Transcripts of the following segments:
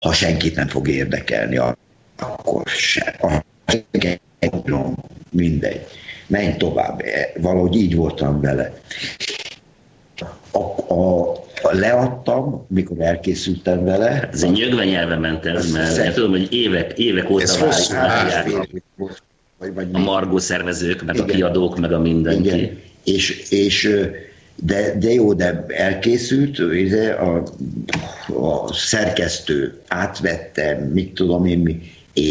ha senkit nem fog érdekelni, akkor sem. Mindegy. Menj tovább. Valahogy így voltam vele. Leadtam, mikor elkészültem vele. Ez egy nyögvenyelve ment ez, mert tudom, hogy évek óta várják a Margó szervezők, meg igen, a kiadók, meg a mindenki. Igen. De jó, de elkészült, a szerkesztő átvette, mit tudom én mi,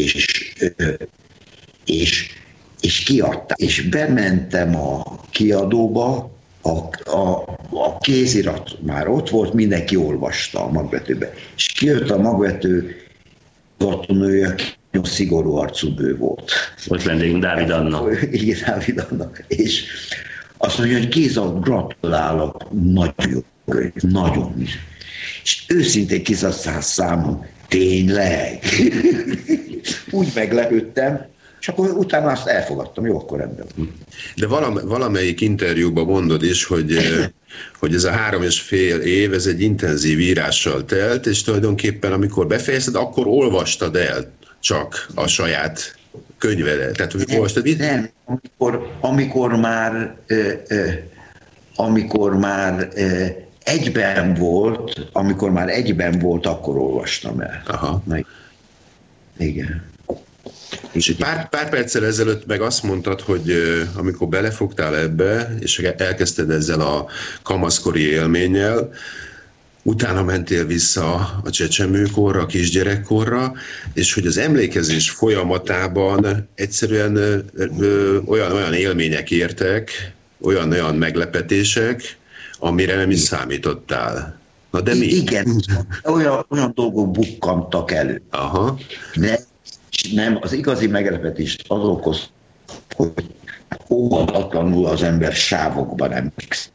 és kiadta. És bementem a kiadóba, a kézirat már ott volt, mindenki olvasta a magvetőbe. És kijött a magvető gatonője, aki nagyon szigorú arcú nő volt. Ott vendégünk Dávid Anna. Igen, Dávid Anna. És azt mondja, hogy Géza, gratulálok, nagyon jó, nagyon. És őszintén kiszasztál számom, tényleg? Úgy meglepődtem, és akkor utána azt elfogadtam, jó, akkor rendben. De valamelyik interjúban mondod is, hogy ez a 3,5 év, ez egy intenzív írással telt, és tulajdonképpen amikor befejezted, akkor olvastad el csak a saját könyvedet. Tehát, hogy olvastad mit? Nem, amikor már egyben volt, akkor olvastam el. Aha. Igen. És pár perccel ezelőtt meg azt mondtad, hogy amikor belefogtál ebbe, és elkezdted ezzel a kamaszkori élménnyel, utána mentél vissza a csecsemőkorra, a kisgyerekkorra, és hogy az emlékezés folyamatában egyszerűen olyan élmények értek, olyan meglepetések, amire nem is számítottál. Na de mi? Igen, olyan dolgok bukkantak elő. Aha. Nem, az igazi meglepetést az okoz, hogy óvatatlanul az ember sávokban emlékszik.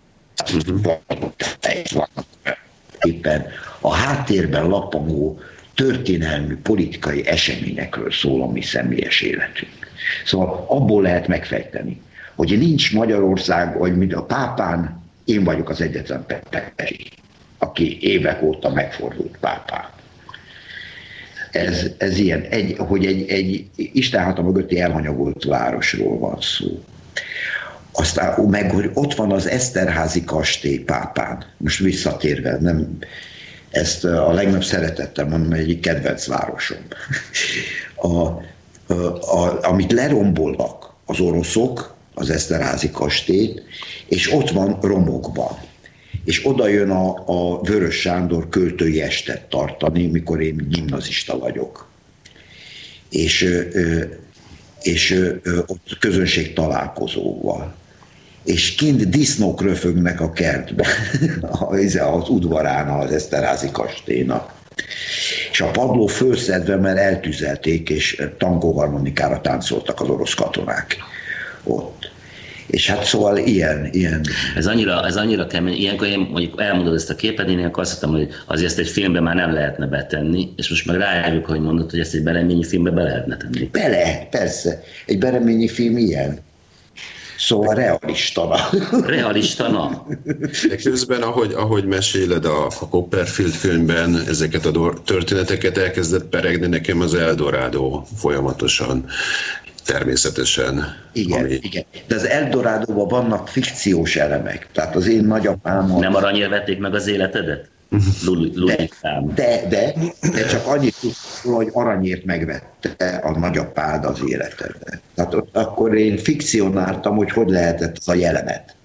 Éppen a háttérben lapangó történelmi, politikai eseményekről szól a mi személyes életünk. Szóval abból lehet megfejteni, hogy nincs Magyarország, hogy mint a pápán, én vagyok az egyetlen pepesi, aki évek óta megfordult pápán. Ez ilyen, hogy egy istenháta mögötti elhanyagolt városról van szó. Aztán meg, hogy ott van az Eszterházi kastély Pápán. Most visszatérve, nem, ezt a legnagyobb szeretettem mondom, egyik kedvenc városom. Amit lerombolnak az oroszok, az Eszterházi kastélyt, és ott van romokban. És oda jön a Vörös Sándor költői estet tartani, mikor én gimnazista vagyok. És ott közönség találkozóval. És kint disznók röfögnek a kertben, az udvarán az Eszterházi kastélynak. És a padló fölszedve, mert eltüzelték, és tangóharmonikára táncoltak az orosz katonák ott. És hát szóval ilyen. Ez annyira kemény. Ilyenkor én mondjuk elmondod ezt a képet, én ilyenkor azt hittem, hogy azért ezt egy filmbe már nem lehetne betenni, és most meg rájövök, hogy mondod, hogy ezt egy Bereményi filmbe be lehetne tenni. Bele, persze. Egy Bereményi film ilyen. Szóval realista. De közben, ahogy meséled a Copperfield filmben ezeket a történeteket, elkezdett peregni nekem az Eldorado folyamatosan. Természetesen. Igen. De az Eldorádóban vannak fikciós elemek. Tehát az én nagyapámon... Nem aranyért vették meg az életedet? De csak annyit tudtam, hogy aranyért megvette a nagyapád az életedet. Tehát akkor én fikcionáltam, hogy lehetett az a jelenet.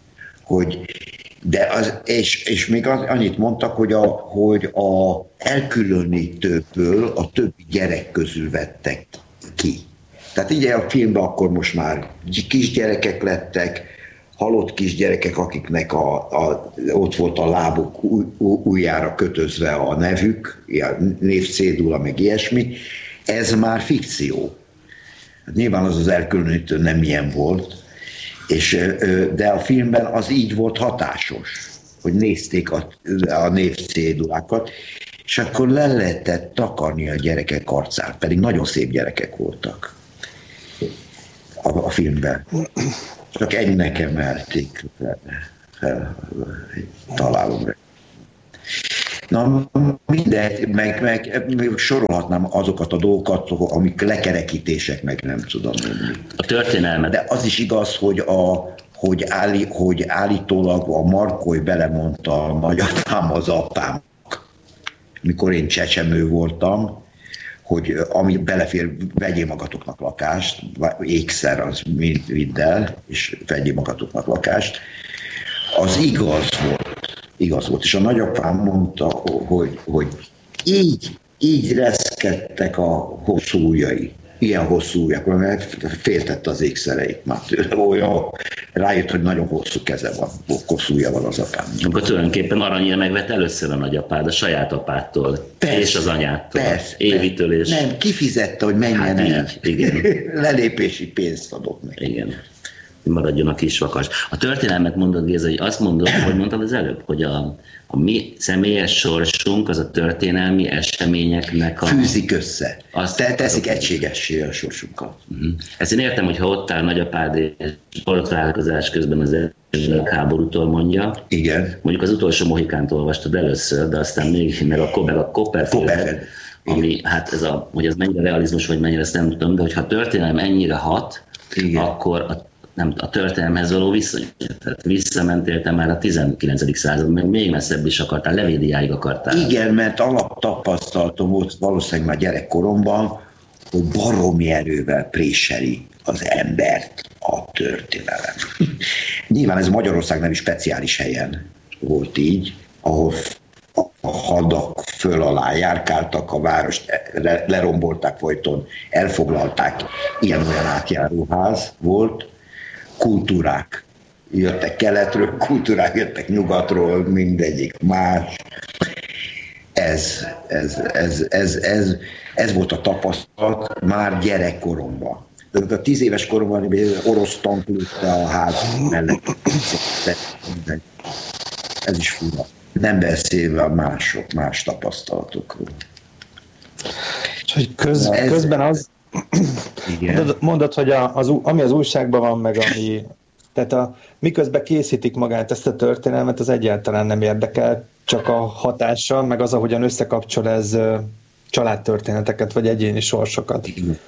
És még annyit mondtak, hogy a elkülönítőből a többi gyerek közül vettek ki. Tehát így a filmben akkor most már kisgyerekek lettek, halott kisgyerekek, akiknek ott volt a lábuk ujjára kötözve a nevük, névcédula, meg ilyesmi. Ez már fikció. Nyilván az elkülönítő nem ilyen volt, de a filmben az így volt hatásos, hogy nézték a névcédulákat, és akkor le lehetett takarni a gyerekek arcát, pedig nagyon szép gyerekek voltak a filmben. Csak egynek emelték, találom rá. Na mindegy, meg sorolhatnám azokat a dolgokat, amik lekerekítések, meg nem tudom mi. A történelmet. De az is igaz, hogy állítólag a Markoly belemondta a nagyapám az apám, mikor én csecsemő voltam, hogy ami belefér, vegyél magatoknak lakást, ékszer az vidd el, és vegyél magatoknak lakást. Az igaz volt. És a nagyapám mondta, hogy így reszkedtek a hosszú ujjai. Ilyen hosszú ujjak, mert féltette az ékszereit már tőle. Olyan, rájött, hogy nagyon hosszú keze van, hosszú ujja van az apám. Akkor tulajdonképpen aranyért megvett először a nagyapád, a saját apától, és az anyától, Évitől. És... Nem, kifizette, hogy menjen el. Igen. Lelépési pénzt adott neki. Igen. Maradjon a kisvakas. A történelmet mondod, Géza, hogy azt mondod, hogy mondtad az előbb, hogy a mi személyes sorsunk az a történelmi eseményeknek fűzik össze. Teszik egységessé a sorsunkat. Ezt én értem, hogy ha ott áll nagyapád és találkozás közben az első háborútól mondja. Igen. Mondjuk az utolsó Mohikánt olvastad először, de aztán még meg a Copperfield. Ami, hát hogy ez mennyire realizmus, vagy mennyire, ezt nem tudom, de hogyha a történelem ennyire hat, igen, akkor a történelemhez való viszony. Tehát visszamentél te már a 19. század, meg még messzebb is akartál, Levédiáig akartál. Igen, mert alaptapasztalatom volt valószínűleg már gyerekkoromban, hogy baromi erővel préseli az embert a történelem. Nyilván ez Magyarország nem is speciális helyen volt így, ahol a hadak föl alá járkáltak, a várost lerombolták folyton, elfoglalták, ilyen-olyan átjáróház volt, kultúrák jöttek keletről, kultúrák jöttek nyugatról, mindegyik más. Ez volt a tapasztalat már gyerekkoromban. De a 10 éves koromban orosz tank lőtte a ház mellett. Ez is fura. Nem beszélve a más tapasztalatokról. És hogy közben az... Mondod, hogy ami az újságban van, meg ami... Tehát miközben készítik magát ezt a történelmet, az egyáltalán nem érdekel, csak a hatással, meg az, ahogyan összekapcsol ez családtörténeteket, vagy egyéni sorsokat.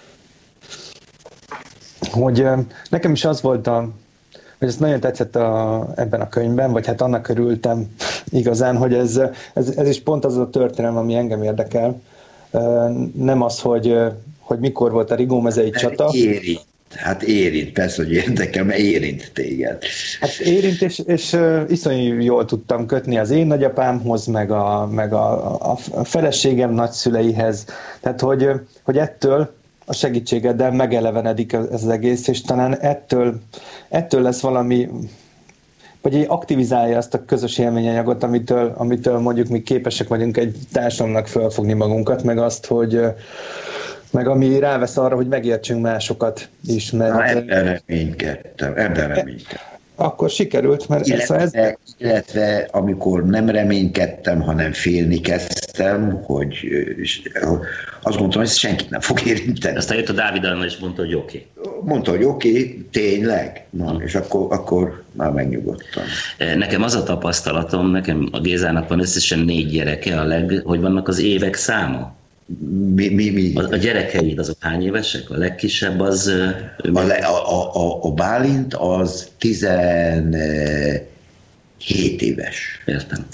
Hogy nekem is az volt, hogy ez nagyon tetszett ebben a könyvben, vagy hát annak örültem igazán, hogy ez is pont az a történelem, ami engem érdekel. Nem az, hogy mikor volt a Rigómezei csata. Érint, persze, hogy érdekel, mert érint téged. Hát érint, és iszonyú jól tudtam kötni az én nagyapámhoz, meg a feleségem nagyszüleihez. Tehát, hogy ettől a segítségeddel megelevenedik ez az egész, és talán ettől lesz valami, vagy aktivizálja azt a közös élményanyagot, amitől mondjuk mi képesek vagyunk egy társadalomnak fölfogni magunkat, meg azt, hogy meg ami rávesz arra, hogy megértsünk másokat is. Mert ebben reménykedtem. Akkor sikerült, mert illetve amikor nem reménykedtem, hanem félni kezdtem, hogy azt mondtam, hogy ez senkit nem fog érinteni. Aztán jött a Dávid Anna, és mondta, hogy oké. Mondta, hogy oké, tényleg. Na, és akkor már megnyugodtam. Nekem az a tapasztalatom, nekem a Gézának van összesen 4 gyereke, hogy vannak az évek száma? Mi? A gyerekeid azok hány évesek? A legkisebb az... A Bálint az 17 éves. Értem.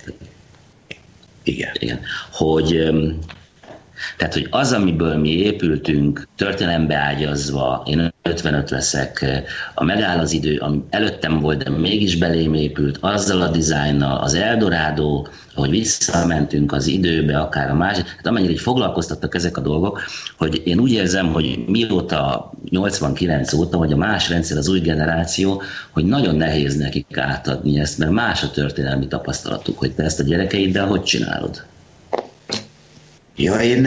Igen. Tehát, hogy az, amiből mi épültünk, történelembe ágyazva, én 55 leszek, a Megáll az idő, ami előttem volt, de mégis belém épült, azzal a dizájnnal, az Eldorado, hogy visszamentünk az időbe, akár a másik, hát amennyire így foglalkoztattak ezek a dolgok, hogy én úgy érzem, hogy mióta 89 óta, hogy a más rendszer, az új generáció, hogy nagyon nehéz nekik átadni ezt, mert más a történelmi tapasztalatuk, hogy te ezt a gyerekeiddel hogy csinálod? Ja, én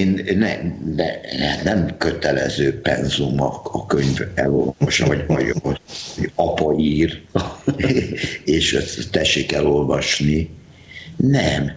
nem kötelező penzum a könyv elolvasni, vagy apa ír, és tessék elolvasni. Nem.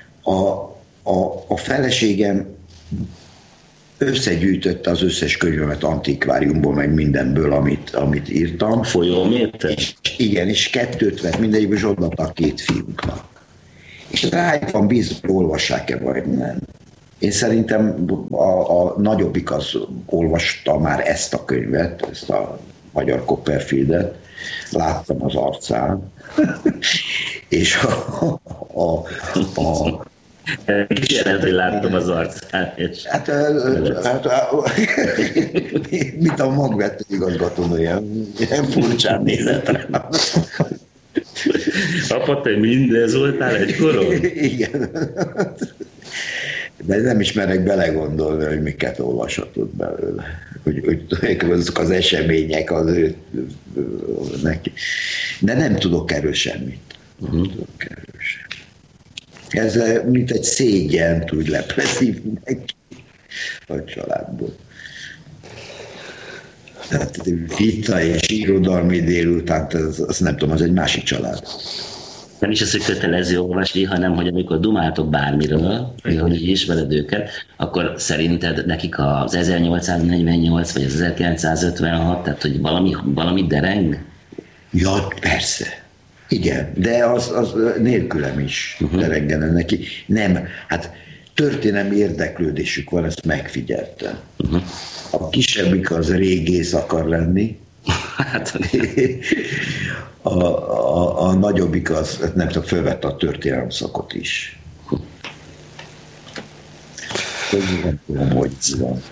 A feleségem összegyűjtötte az összes könyvemet antikváriumból, meg mindenből, amit írtam. Folyóméter? Igen, és 2 vett mindegyikből, és odaadtak 2 fiúnknak. És rájuk van bízva, hogy olvassák-e vagy nem. Én szerintem a nagyobbik az olvasta már ezt a könyvet, ezt a Magyar Copperfieldet, láttam az arcán, és Jelent, hogy láttam az arcán. Hát, mint a magvető igazgató, ilyen furcsán nézett rá. Apa, te mindez voltál egykoron? Igen. De nem is merek belegondolni, hogy miket olvashatod belőle. Hogy azok az események az ő neki. De nem tudok erről semmit. Nem tudok erről semmit. Ez mint egy szégyen tud leplezi neki a családból. Tehát vita és irodalmi délután, az nem tudom, az egy másik család. Nem is az, hogy kötelező olvasni, hanem hogy amikor dumáltok bármiről, hogy ismered őket, akkor szerinted nekik az 1848 vagy az 1956, tehát hogy valami dereng? Ja, persze. Igen, de az nélkülem is derengene neki. Nem, hát történelmi érdeklődésük van, ezt megfigyeltem. A kisebbik az régész akar lenni, a nagyobbik az, nem tudom, fölvette a történelem szakot is. Nem tudom, hogy van.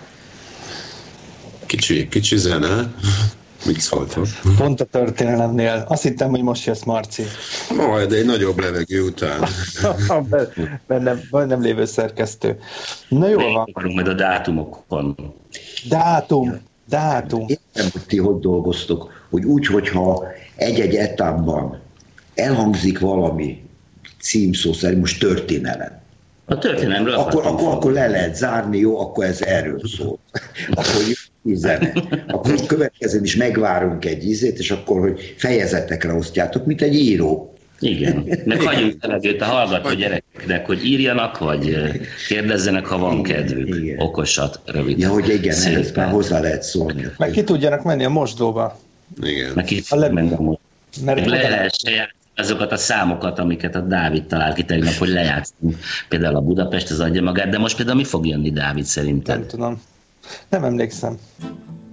Kicsi zene. Mit szóltam? Pont a történelemnél. Azt hittem, hogy most jössz, Marci. Majd egy nagyobb levegő után. bennem lévő szerkesztő. Na jó van. Akarunk majd a dátumokon. Dátum. Értem, hogy ti hogy dolgoztok, hogy úgy, hogyha egy-egy etapban elhangzik valami címszó szerint, most történelem. A történelemről akkor le lehet zárni, jó, akkor ez erről szól. Akkor zene. Akkor következően is megvárunk egy ízét, és akkor, hogy fejezetekre osztjátok, mint egy író. Igen, meg hagyjuk levegőt a hallgató gyerekeknek, hogy írjanak, vagy kérdezzenek, ha van kedvük. Igen. Okosat, röviden. Ja, hogy igen, ezt már hozzá lehet szólni. Meg ki tudjanak menni a mosdóba. Igen. Meg ki menni a mosdóba. Le lehessen játszani azokat a számokat, amiket a Dávid talál ki tegnap, hogy lejátszunk. Például a Budapest az adja magát, de most például mi fog jönni, Dávid, szerinted? Nem tudom. Nem emlékszem.